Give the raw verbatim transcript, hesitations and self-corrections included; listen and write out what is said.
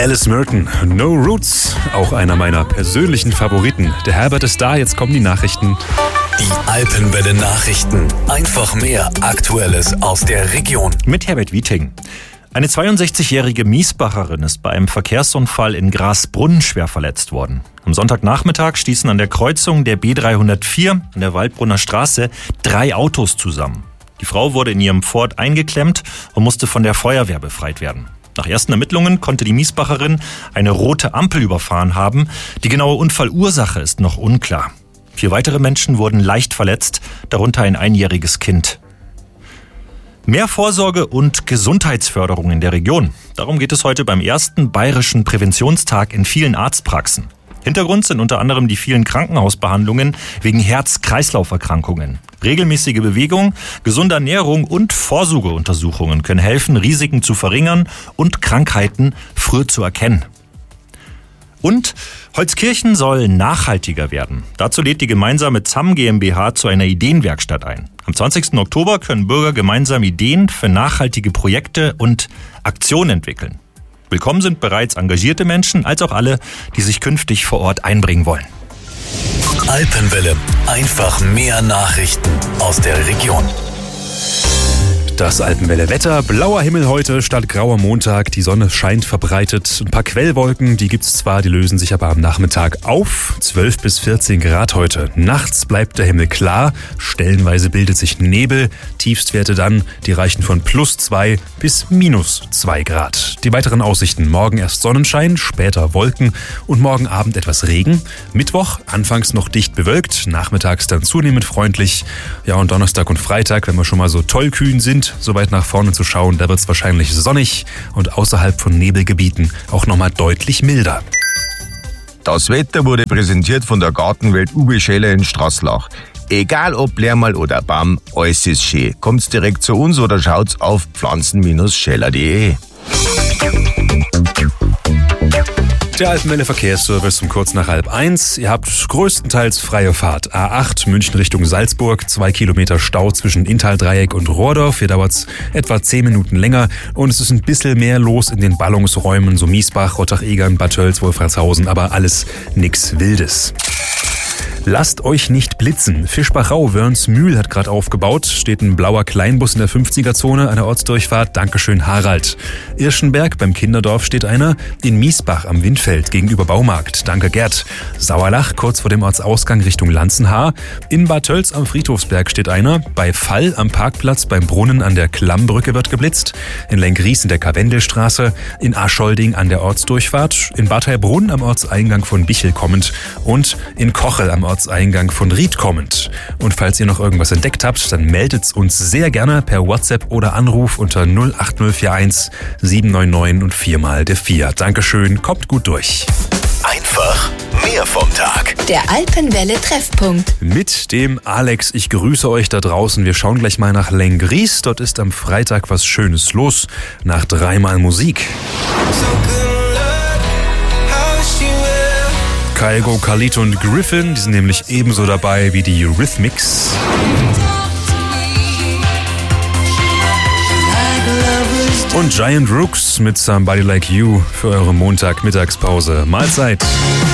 Alice Merton, No Roots, auch einer meiner persönlichen Favoriten. Der Herbert ist da, jetzt kommen die Nachrichten. Die Alpenwelle Nachrichten. Einfach mehr Aktuelles aus der Region. Mit Herbert Wieting. Eine zweiundsechzigjährige Miesbacherin ist bei einem Verkehrsunfall in Grasbrunn schwer verletzt worden. Am Sonntagnachmittag stießen an der Kreuzung der B dreihundertvier an der Waldbrunner Straße drei Autos zusammen. Die Frau wurde in ihrem Ford eingeklemmt und musste von der Feuerwehr befreit werden. Nach ersten Ermittlungen konnte die Miesbacherin eine rote Ampel überfahren haben. Die genaue Unfallursache ist noch unklar. Vier weitere Menschen wurden leicht verletzt, darunter ein einjähriges Kind. Mehr Vorsorge und Gesundheitsförderung in der Region. Darum geht es heute beim ersten bayerischen Präventionstag in vielen Arztpraxen. Hintergrund sind unter anderem die vielen Krankenhausbehandlungen wegen Herz-Kreislauf-Erkrankungen. Regelmäßige Bewegung, gesunde Ernährung und Vorsorgeuntersuchungen können helfen, Risiken zu verringern und Krankheiten früh zu erkennen. Und Holzkirchen soll nachhaltiger werden. Dazu lädt die gemeinsame Z A M GmbH zu einer Ideenwerkstatt ein. Am zwanzigsten Oktober können Bürger gemeinsam Ideen für nachhaltige Projekte und Aktionen entwickeln. Willkommen sind bereits engagierte Menschen, als auch alle, die sich künftig vor Ort einbringen wollen. Alpenwelle. Einfach mehr Nachrichten aus der Region. Das Alpenwelle-Wetter, blauer Himmel heute statt grauer Montag, die Sonne scheint verbreitet. Ein paar Quellwolken, die gibt's zwar, die lösen sich aber am Nachmittag auf. zwölf bis vierzehn Grad heute. Nachts bleibt der Himmel klar, stellenweise bildet sich Nebel. Tiefstwerte dann, die reichen von plus zwei bis minus zwei Grad. Die weiteren Aussichten, morgen erst Sonnenschein, später Wolken und morgen Abend etwas Regen. Mittwoch anfangs noch dicht bewölkt, nachmittags dann zunehmend freundlich. Ja, und Donnerstag und Freitag, wenn wir schon mal so tollkühn sind, so weit nach vorne zu schauen, da wird es wahrscheinlich sonnig und außerhalb von Nebelgebieten auch nochmal deutlich milder. Das Wetter wurde präsentiert von der Gartenwelt Uwe Scheller in Straßlach. Egal ob Lehrmal oder Baum, alles ist schön. Kommt's direkt zu uns oder schaut's auf pflanzen Scheller punkt de. Der Alpenwelle Verkehrsservice um kurz nach halb eins. Ihr habt größtenteils freie Fahrt. A acht München Richtung Salzburg, zwei Kilometer Stau zwischen Inntal-Dreieck und Rohrdorf. Hier dauert's etwa zehn Minuten länger und es ist ein bisschen mehr los in den Ballungsräumen, so Miesbach, Rottach-Egern, Bad Tölz, Wolfratshausen, aber alles nix Wildes. Lasst euch nicht blitzen. Fischbach-Rau-Wörnsmühl hat gerade aufgebaut. Steht ein blauer Kleinbus in der fünfziger-Zone an der Ortsdurchfahrt. Dankeschön, Harald. Irschenberg beim Kinderdorf steht einer. In Miesbach am Windfeld gegenüber Baumarkt. Danke, Gerd. Sauerlach kurz vor dem Ortsausgang Richtung Lanzenhaar. In Bad Tölz am Friedhofsberg steht einer. Bei Fall am Parkplatz beim Brunnen an der Klammbrücke wird geblitzt. In Lenggries in der Karwendelstraße. In Ascholdding an der Ortsdurchfahrt. In Bad Heilbrunn am Ortseingang von Bichel kommend. Und in Kochel am Ortseingang von Ried kommend. Und falls ihr noch irgendwas entdeckt habt, dann meldet's uns sehr gerne per WhatsApp oder Anruf unter null acht null vier eins sieben neun neun und viermal der vier. Dankeschön, kommt gut durch. Einfach mehr vom Tag. Der Alpenwelle Treffpunkt. Mit dem Alex, ich grüße euch da draußen. Wir schauen gleich mal nach Lenggries. Dort ist am Freitag was Schönes los. Nach dreimal Musik. Kygo, Khalid und Griffin, die sind nämlich ebenso dabei wie die Eurythmics. Und Giant Rooks mit Somebody Like You für eure Montag-Mittagspause. Mahlzeit!